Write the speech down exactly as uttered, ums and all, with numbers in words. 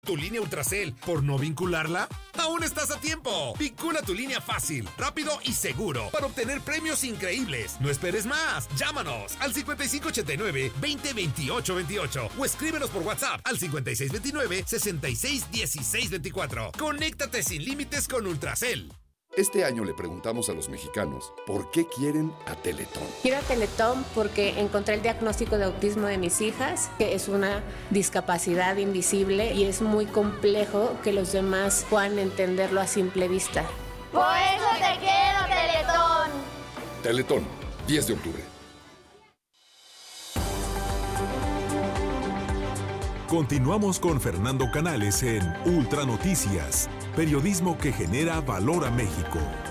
¿Tu línea Ultracel por no vincularla? ¡Aún estás a tiempo! Vincula tu línea fácil, rápido y seguro para obtener premios increíbles. No esperes más. Llámanos al cincuenta y cinco ochenta y nueve, veinte veintiocho veintiocho o escríbenos por WhatsApp al cincuenta y seis veintinueve, sesenta y seis dieciséis veinticuatro. Conéctate sin límites con Ultracel. Este año le preguntamos a los mexicanos por qué quieren a Teletón. Quiero a Teletón porque encontré el diagnóstico de autismo de mis hijas, que es una discapacidad invisible y es muy complejo que los demás puedan entenderlo a simple vista. Por eso te quiero, Teletón. Teletón, diez de octubre. Continuamos con Fernando Canales en Ultra Noticias, periodismo que genera valor a México.